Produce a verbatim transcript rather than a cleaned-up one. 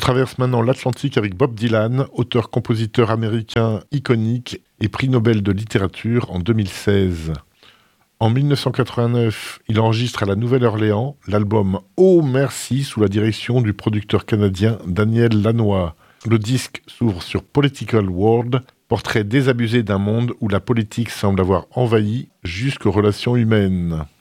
traverse maintenant l'Atlantique avec Bob Dylan, auteur-compositeur américain iconique et prix Nobel de littérature en deux mille seize. En dix-neuf cent quatre-vingt-neuf, il enregistre à la Nouvelle-Orléans l'album Oh Merci sous la direction du producteur canadien Daniel Lanois. Le disque s'ouvre sur Political World, portrait désabusé d'un monde où la politique semble avoir envahi jusqu'aux relations humaines.